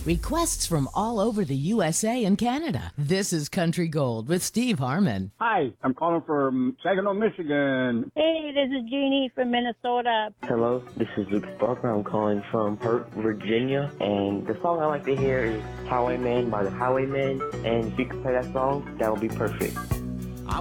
Requests from all over the USA and Canada. This is Country Gold with Steve Harmon. Hi, I'm calling from Saginaw, Michigan. Hey, this is Jeannie from Minnesota. Hello, this is Luke Barker. I'm calling from Hurt, Virginia. And the song I like to hear is Highwayman by the Highwaymen. And if you could play that song, that would be perfect.